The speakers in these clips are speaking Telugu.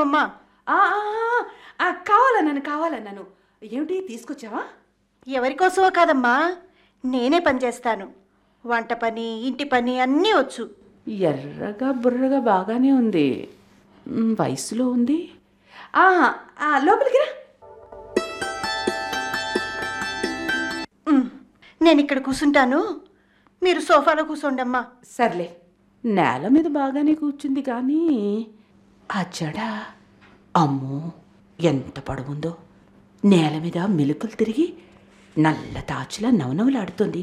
తీసుకొస్తావమ్మా? కావాలన్నాను. ఏమిటి తీసుకొచ్చావా? ఎవరికోసమో కాదమ్మా, నేనే పని చేస్తాను. వంట పని, ఇంటి పని అన్నీ వచ్చు. ఎర్రగా బుర్రగా బాగానే ఉంది. వయసులో ఉంది. లోపలికి రా. నేను ఇక్కడ కూర్చుంటాను, మీరు సోఫాలో కూర్చోండమ్మా. సర్లే, నేల మీద బాగానే కూర్చుంది కానీ ఆ జడ అమ్మో ఎంత పొడవుందో. నేల మీద మెలుకలు తిరిగి నల్ల తాచులా నవనవలాడుతుంది.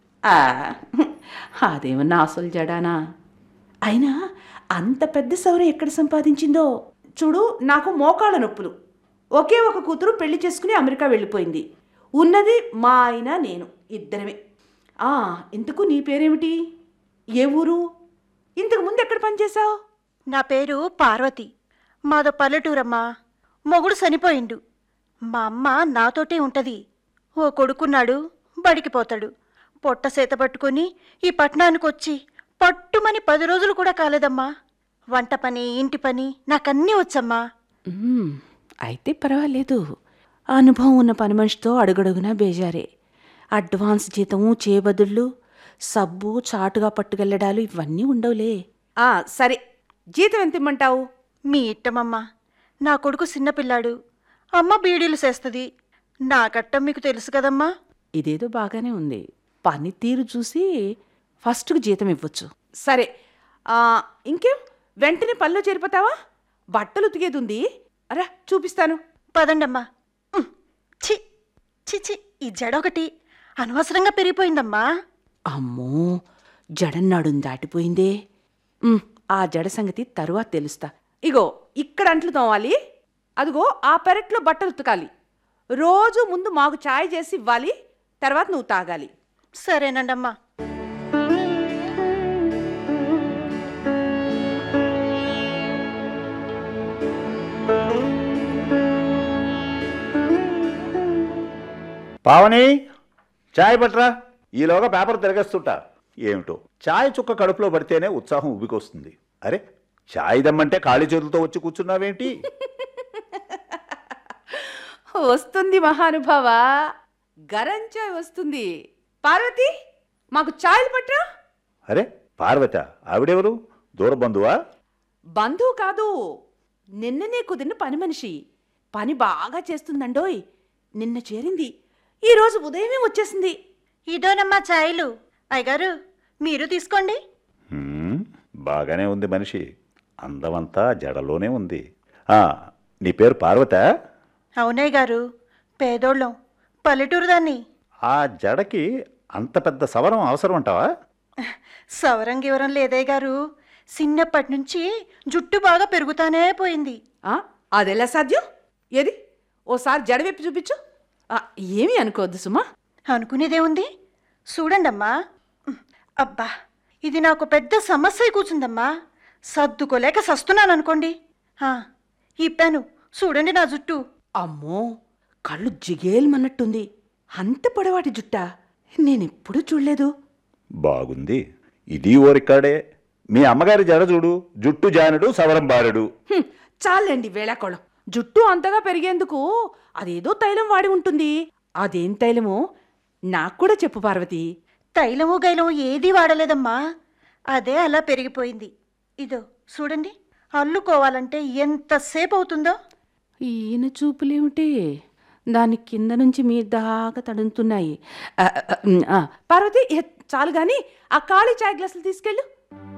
అదేమన్నా అసలు జడానా? అయినా అంత పెద్ద సౌర ఎక్కడ సంపాదించిందో చూడు. నాకు మోకాళ్ళ నొప్పులు. ఒకే ఒక కూతురు పెళ్లి చేసుకుని అమెరికా వెళ్ళిపోయింది. ఉన్నది మా ఆయన నేను ఇద్దరమే. ఇంతకు నీ పేరేమిటి? ఏ ఊరు? ఇంతకు ముందు ఎక్కడ పనిచేశావు? నా పేరు పార్వతి. మాదో పల్లెటూరమ్మా. మొగుడు చనిపోయిండు. మా అమ్మ నాతోటే ఉంటది. ఓ కొడుకున్నాడు, బడికి పోతాడు. పొట్ట సేత పట్టుకొని ఈ పట్టణానికి వచ్చి పట్టుమని 10 రోజులు కూడా కాలేదమ్మా. వంట పని, ఇంటి పని నాకన్నీ వచ్చమ్మా. అయితే పర్వాలేదు. అనుభవం ఉన్న పని మనిషితో అడుగడుగునా బేజారే. అడ్వాన్స్ జీతము, చేబదుళ్ళు, సబ్బు, చాటుగా పట్టుకెళ్ళడాలు ఇవన్నీ ఉండవులే. సరే, జీతం ఎంత ఇమ్మంటావు? మీ ఇట్టమమ్మా. నా కొడుకు చిన్నపిల్లాడు, అమ్మ బీడీలు చేస్తుంది. నా కట్టం మీకు తెలుసు కదమ్మా. ఇదేదో బాగానే ఉంది. పనితీరు చూసి ఫస్ట్కు జీతం ఇవ్వచ్చు. సరే, ఇంకేం వెంటనే పనిలో చేరిపోతావా? బట్టలు ఉతికేది ఉంది, అరా చూపిస్తాను. పదండమ్మా. చి చి చి, ఈ జడ ఒకటి అనవసరంగా పెరిగిపోయిందమ్మా. అమ్మో, జడన్నాడు దాటిపోయిందే. ఆ జడ సంగతి తరువాత తెలుస్తా. ఇగో ఇక్కడ అంట్లు తోమాలి, అదిగో ఆ పెరట్లో బట్టలు ఉతకాలి. రోజు ముందు మాకు ఛాయ్ చేసి ఇవ్వాలి, తర్వాత నువ్వు తాగాలి. సరేనండమ్మా. పావని, చాయ్ పట్రా. ఈలోగా పేపర్ తిరగేస్తుంటా. ఏమిటో చాయ్ చుక్క కడుపులో పడితేనే ఉత్సాహం ఉబ్బికొస్తుంది. అరే, చాయ్ దమ్మంటే ఖాళీ చేతులతో వచ్చి కూర్చున్నావేంటి? వస్తుంది మహానుభావ, గరం చాయ్ వస్తుంది. పార్వతి, మాకు చాయ్లు పట్రా. అరే పార్వత, ఆవిడెవరు? దూర బంధువా? బంధువు కాదు, నిన్ననే కుదిరిన పని మనిషి. పని బాగా చేస్తుందండోయ్. నిన్న చేరింది, ఈరోజు ఉదయమే వచ్చేసింది. ఇదోనమ్మా ఛాయలు. అయ్యగారు, మీరు తీసుకోండి. బాగానే ఉంది మనిషి. అందమంతా జడలోనే ఉంది. నీ పేరు పార్వత? అవునయ్య గారు, పేదోళ్ళం, పల్లెటూరు దాన్ని. ఆ జడకి అంత పెద్ద సవరం అవసరం అంటావా? సవరం గివరం లేదయ్య గారు. చిన్నప్పటి నుంచి జుట్టు బాగా పెరుగుతానే పోయింది. అదెలా సాధ్యం? ఏది ఓసారి జడవెప్పి చూపించు. ఏమీ అనుకోవద్దు సుమా. అనుకునేదేముంది, చూడండమ్మా. అబ్బా, ఇది నాకు పెద్ద సమస్య కూర్చుందమ్మా. సర్దుకోలేక సస్తున్నాననుకోండి. ఇప్పాను, చూడండి నా జుట్టు. అమ్మో, కళ్ళు జిగేల్మన్నట్టుంది. అంత పొడవాటి జుట్టా? నేనెప్పుడూ చూడలేదు. బాగుంది. ఇది ఓరికాడే. మీ అమ్మగారి జడ చూడు, జుట్టు జానుడు, సవరం బారుడు. చాలండి వేళాకోళం. జుట్టు అంతగా పెరిగేందుకు అదేదో తైలం వాడి ఉంటుంది. అదేం తైలమో నాకు కూడా చెప్పు పార్వతి. తైలము గైలము ఏదీ వాడలేదమ్మా, అదే అలా పెరిగిపోయింది. ఇదో చూడండి, అల్లుకోవాలంటే ఎంతసేపు అవుతుందో. ఈయన చూపులేమిటి, దాని కింద నుంచి మీ దాకా తడుతున్నాయి. పార్వతి, చాలు గాని ఆ ఖాళీ చాయ్ గ్లాసులు తీసుకెళ్ళు.